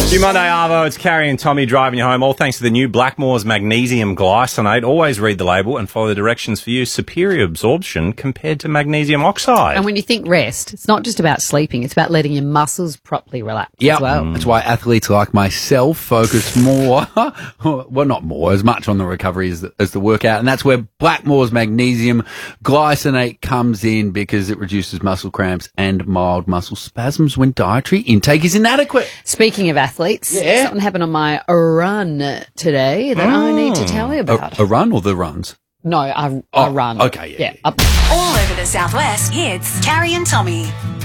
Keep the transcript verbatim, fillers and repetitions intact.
New Monday, Arvo. It's Carrie and Tommy driving you home, all thanks to the new Blackmores Magnesium Glycinate. Always read the label and follow the directions for you. Superior absorption compared to magnesium oxide. And when you think rest, it's not just about sleeping, it's about letting your muscles properly relax Yep. as well. Mm. That's why athletes like myself focus more, well, not more, as much on the recovery as the, as the workout. And that's where Blackmores Magnesium Glycinate comes in, because it reduces muscle cramps and mild muscle spasms when dietary intake is inadequate. Speaking of athletes, Yeah. something happened on my run today that I need to tell you about. A, a run or the runs? no, I, I Oh, run. okay, yeah, Yeah. yeah. I- All over the Southwest, it's Carrie and Tommy.